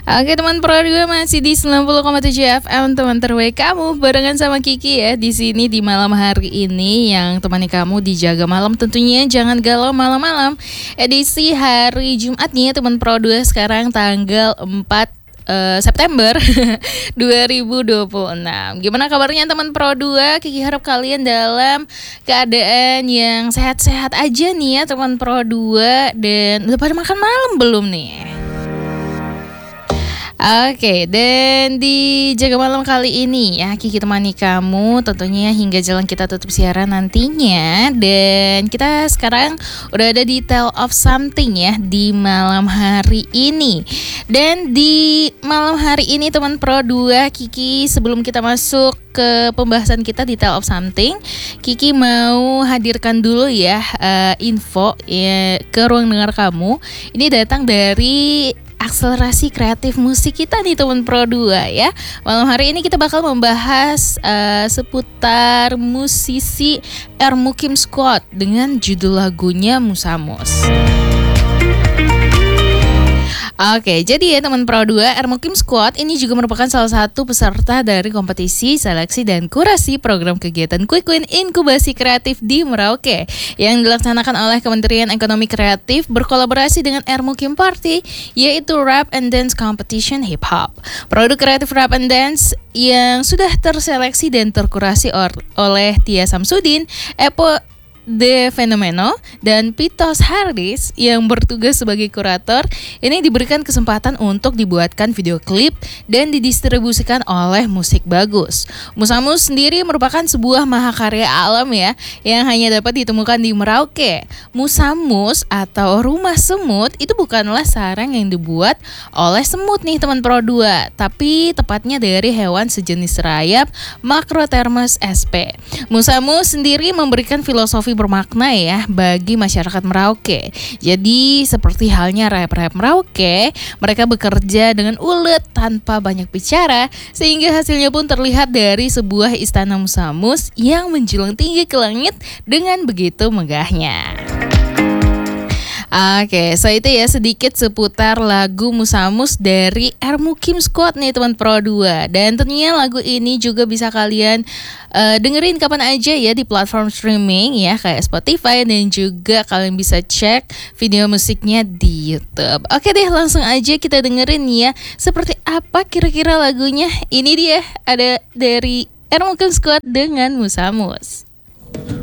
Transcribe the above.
Oke teman Pro 2 masih di 90,7 FM teman terbaik kamu barengan sama Kiki ya di sini di malam hari ini yang temani kamu dijaga malam tentunya jangan galau malam-malam edisi hari Jumat nih ya teman Pro 2 sekarang tanggal 4 September 2026. Gimana kabarnya teman Pro 2? Kiki harap kalian dalam keadaan yang sehat-sehat aja nih ya teman Pro 2. Dan udah pada makan malam belum nih? Oke, dan di Jaga Malam kali ini ya Kiki temani kamu tentunya hingga jalan kita tutup siaran nantinya. Dan kita sekarang udah ada di Tale of Something ya di malam hari ini. Dan di malam hari ini teman Pro 2 Kiki sebelum kita masuk ke pembahasan kita di Tale of Something, Kiki mau hadirkan dulu ya info ya, ke ruang dengar kamu. Ini datang dari akselerasi kreatif musik kita nih teman Pro 2 ya. Malam hari ini kita bakal membahas seputar musisi Ermukim Squad dengan judul lagunya Musamus. Oke, jadi ya teman Pro 2, Ermukim Squad ini juga merupakan salah satu peserta dari kompetisi, seleksi, dan kurasi program kegiatan Quick Win Inkubasi Kreatif di Merauke yang dilaksanakan oleh Kementerian Ekonomi Kreatif berkolaborasi dengan Ermukim Party, yaitu Rap and Dance Competition Hip Hop. Produk kreatif Rap and Dance yang sudah terseleksi dan terkurasi oleh Tia Samsudin, Epo The Fenomeno, dan Pitos Haris yang bertugas sebagai kurator ini diberikan kesempatan untuk dibuatkan video klip dan didistribusikan oleh Musik Bagus. Musamus sendiri merupakan sebuah mahakarya alam ya yang hanya dapat ditemukan di Merauke. Musamus atau rumah semut itu bukanlah sarang yang dibuat oleh semut nih teman Pro 2, tapi tepatnya dari hewan sejenis rayap Macrothermus sp. Musamus sendiri memberikan filosofi bermakna ya bagi masyarakat Merauke. Jadi seperti halnya rayap-rayap Merauke, mereka bekerja dengan ulet tanpa banyak bicara sehingga hasilnya pun terlihat dari sebuah istana Musamus yang menjulang tinggi ke langit dengan begitu megahnya. Oke, so itu ya sedikit seputar lagu Musamus dari Ermukim Squad nih teman Pro 2. Dan tentunya lagu ini juga bisa kalian dengerin kapan aja ya di platform streaming ya kayak Spotify, dan juga kalian bisa cek video musiknya di YouTube. Oke deh, langsung aja kita dengerin ya seperti apa kira-kira lagunya. Ini dia ada dari Ermukim Squad dengan Musamus.